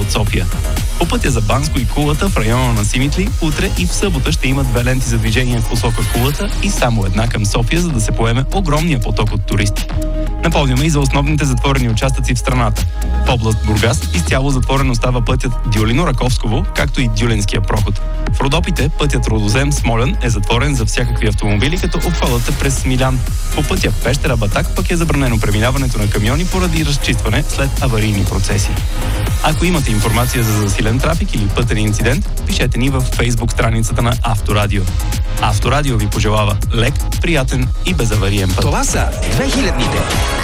от София. По пътя за Банско и Кулата в района на Симитли, утре и в събота ще има 2 ленти за движение в посока Кулата и само една към София, за да се поеме огромния поток от туристи. Напомняме и за основните затворени участъци в страната. В област Бургас изцяло затворен остава пътят Дюлино-Раковсково, както и Дюленския проход. В Родопите пътят Родозем-Смолян е затворен за всякакви автомобили, като обходът е през Смилян. По пътя Пещера-Батак пък е забранено преминаването на камиони поради разчистване след аварийни процеси. Ако имате информация за засилен трафик или пътен инцидент, пишете ни във Facebook страницата на Авторадио. Авторадио ви пожелава лек, приятен и безавариен път. Това са 2000-ните.